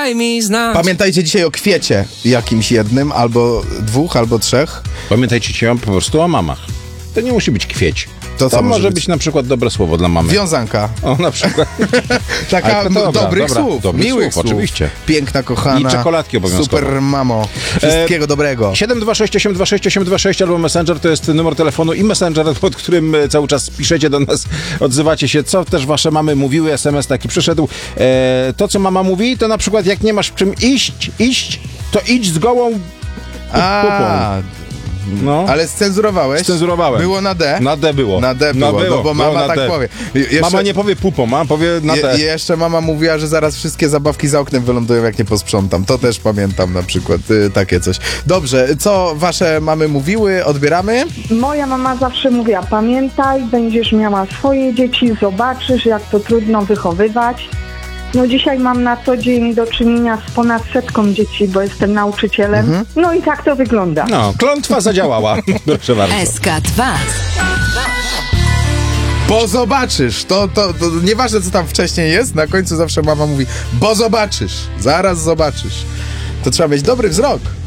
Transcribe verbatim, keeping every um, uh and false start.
daj mi znać. Pamiętajcie dzisiaj o kwiecie jakimś jednym, albo dwóch, albo trzech. Pamiętajcie po prostu o mamach. To nie musi być kwieć. To, To co może być? być na przykład dobre słowo dla mamy. Wiązanka. O, na przykład. Taka Ale to no, dobra, dobrych dobra, słów, dobrych miłych słów, słów. oczywiście. Piękna, kochana. I czekoladki obowiązkowo. Super mamo. Wszystkiego E, dobrego. siedem dwa sześć osiem dwa sześć osiem dwa sześć albo Messenger to jest numer telefonu i Messenger, pod którym cały czas piszecie do nas, odzywacie się, co też wasze mamy mówiły, es em es taki przyszedł. E, to, co mama mówi, to na przykład jak nie masz w czym iść, iść, to idź z gołą A, no. ale scenzurowałeś? Scenzurowałem. Było na D? Na D było. Na D było, Na no, było, bo było mama na tak D. powie. Jeszcze, Mama nie powie pupą, mama powie na je, D. jeszcze mama mówiła, że zaraz wszystkie zabawki za oknem wylądują, jak nie posprzątam. To też pamiętam na przykład, y, takie coś. Dobrze, co wasze mamy mówiły? Odbieramy? Moja mama zawsze mówiła, pamiętaj, będziesz miała swoje dzieci, zobaczysz, jak to trudno wychowywać. No dzisiaj mam na co dzień do czynienia z ponad setką dzieci, bo jestem nauczycielem. Mhm. No i tak to wygląda. No, klątwa zadziałała. Proszę bardzo. S K dwa. Bo zobaczysz. To, to, to nieważne, co tam wcześniej jest, na końcu zawsze mama mówi, bo zobaczysz. Zaraz zobaczysz. To trzeba mieć dobry wzrok.